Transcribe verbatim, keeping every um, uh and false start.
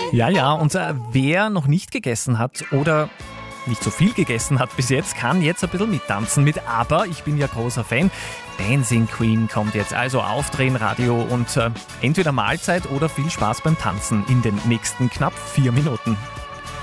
Ja, ja, und äh, wer noch nicht gegessen hat oder nicht so viel gegessen hat bis jetzt, kann jetzt ein bisschen mittanzen mit Aber. Ich bin ja großer Fan. Dancing Queen kommt jetzt, also aufdrehen, Radio und äh, entweder Mahlzeit oder viel Spaß beim Tanzen in den nächsten knapp vier Minuten.